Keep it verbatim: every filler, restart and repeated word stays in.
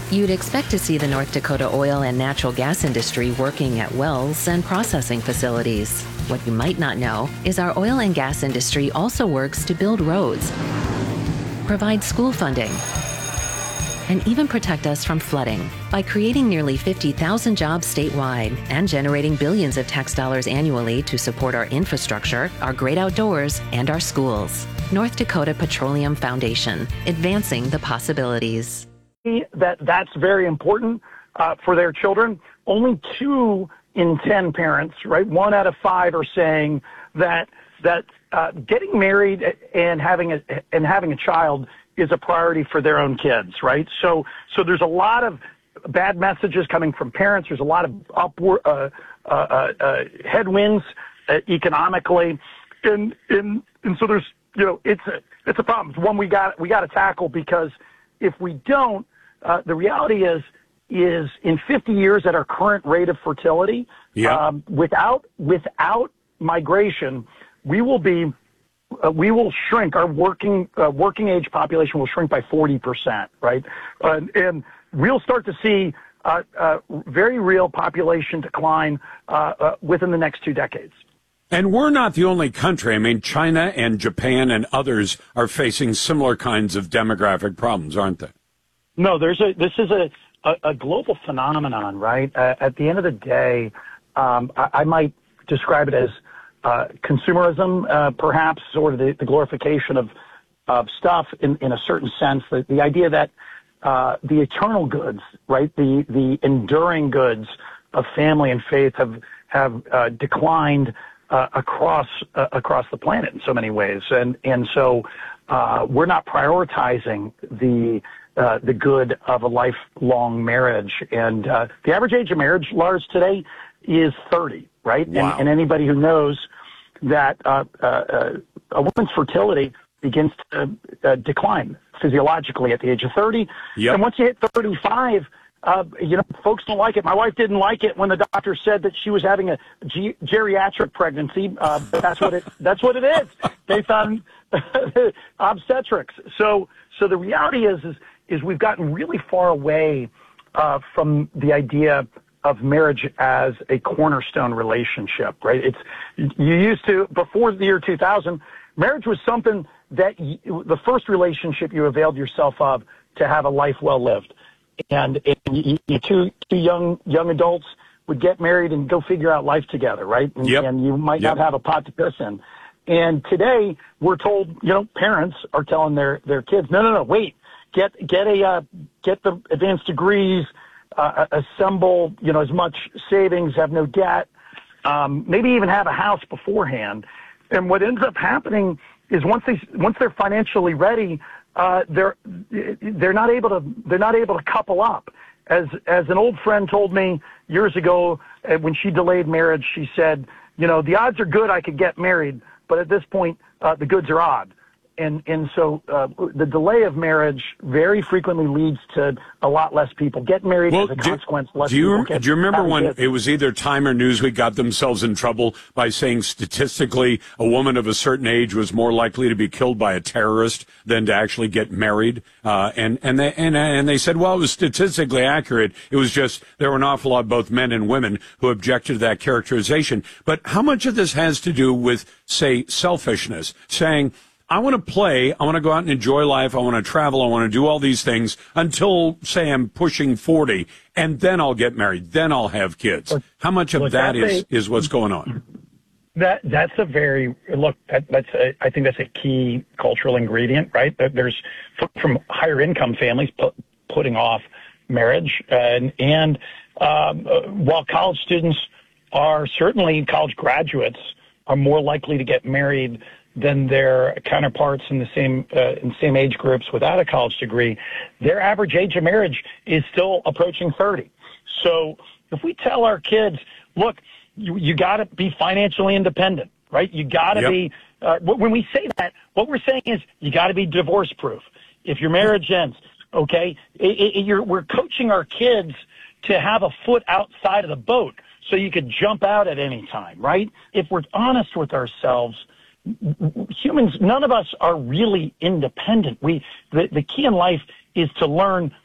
You'd expect to see the North Dakota oil and natural gas industry working at wells and processing facilities. What you might not know is our oil and gas industry also works to build roads, provide school funding, and even protect us from flooding by creating nearly fifty thousand jobs statewide and generating billions of tax dollars annually to support our infrastructure, our great outdoors, and our schools. North Dakota Petroleum Foundation, advancing the possibilities. That that's very important uh, for their children. Only two in ten parents, right? One out of five are saying that that uh, getting married and having a and having a child is a priority for their own kids, right? So so there's a lot of bad messages coming from parents. There's a lot of upward uh, uh, uh, headwinds uh, economically, and and and so there's you know it's a it's a problem. It's one we got we got to tackle, because if we don't, Uh, the reality is, is in fifty years at our current rate of fertility, yeah. um, without without migration, we will be uh, we will shrink. Our working uh, working age population will shrink by forty percent, right? Uh, and we'll start to see uh, uh, very real population decline uh, uh, within the next two decades. And we're not the only country. I mean, China and Japan and others are facing similar kinds of demographic problems, aren't they? No, there's a, this is a, a, a global phenomenon, right? Uh, at the end of the day, um, I, I might describe it as uh, consumerism, uh, perhaps, or the, the glorification of, of stuff in, in a certain sense. The, the idea that uh, the eternal goods, right, the, the enduring goods of family and faith have, have uh, declined uh, across uh, across the planet in so many ways. And, and so uh, we're not prioritizing the Uh, the good of a lifelong marriage. And uh, the average age of marriage, Lars, today is thirty, right? Wow. And, and anybody who knows that uh, uh, a woman's fertility begins to uh, decline physiologically at the age of thirty. Yep. And once you hit thirty-five, uh, you know, folks don't like it. My wife didn't like it when the doctor said that she was having a ge- geriatric pregnancy. Uh, that's what it. That's what it is. Based on obstetrics. So, so the reality is, is. is we've gotten really far away uh, from the idea of marriage as a cornerstone relationship, right? It's you used to, before the year two thousand, marriage was something that you, the first relationship you availed yourself of to have a life well lived. And, and you, you two, two young young adults would get married and go figure out life together, right? And, yep. and you might yep. not have a pot to piss in. And today, we're told, you know, parents are telling their, their kids, no, no, no, wait. Get get a uh, get the advanced degrees, uh, assemble you know as much savings, have no debt, um, maybe even have a house beforehand. And what ends up happening is once they once they're financially ready, uh, they're they're not able to they're not able to couple up. As as an old friend told me years ago, uh, when she delayed marriage, she said, you know, the odds are good I could get married, but at this point, uh, the goods are odd. And and so uh, the delay of marriage very frequently leads to a lot less people getting married. Well, as a do, consequence. Less do you people get do you remember when kids. it was either Time or Newsweek got themselves in trouble by saying statistically a woman of a certain age was more likely to be killed by a terrorist than to actually get married? Uh, and and they and and they said, well, it was statistically accurate. It was just there were an awful lot of both men and women who objected to that characterization. But how much of this has to do with, say, selfishness, saying, I want to play, I want to go out and enjoy life, I want to travel, I want to do all these things until, say, I'm pushing forty, and then I'll get married, then I'll have kids. How much of look, that is, a, is what's going on? That That's a very, look, that, that's a, I think that's a key cultural ingredient, right? There's, from higher income families pu- putting off marriage, and, and um, while college students are, certainly college graduates are more likely to get married than their counterparts in the same uh, in same age groups without a college degree, their average age of marriage is still approaching thirty. So if we tell our kids, look, you, you got to be financially independent, right? You got to yep. be, uh, when we say that, what we're saying is you got to be divorce proof. If your marriage ends, okay, it, it, you're, we're coaching our kids to have a foot outside of the boat so you could jump out at any time, right? If we're honest with ourselves, humans, none of us are really independent. We, the, the key in life is to learn